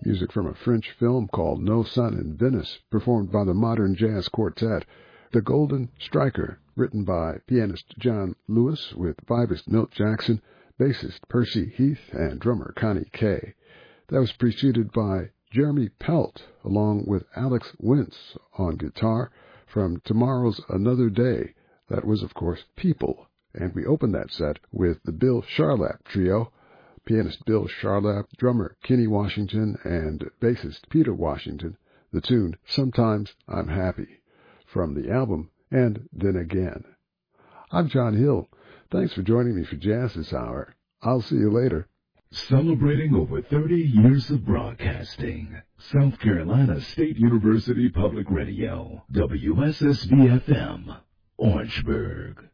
music from a French film called No Sun in Venice, performed by the Modern Jazz Quartet. The Golden Striker, written by pianist John Lewis with vibist Milt Jackson, bassist Percy Heath, and drummer Connie Kay. That was preceded by Jeremy Pelt, along with Alex Wintz on guitar, from Tomorrow's Another Day. That was, of course, People. And we opened that set with the Bill Charlap Trio, pianist Bill Charlap, drummer Kenny Washington, and bassist Peter Washington. The tune, Sometimes I'm Happy, from the album And Then Again. I'm John Hill. Thanks for joining me for Jazz this hour. I'll see you later. Celebrating over 30 years of broadcasting. South Carolina State University Public Radio, WSSB-FM, Orangeburg.